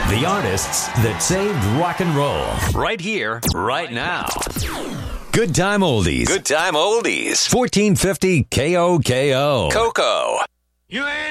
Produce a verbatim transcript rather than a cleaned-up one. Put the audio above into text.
The artists that saved rock and roll. Right here, right now. Good Time Oldies. Good Time Oldies. fourteen fifty K O K O. Coco. You ain't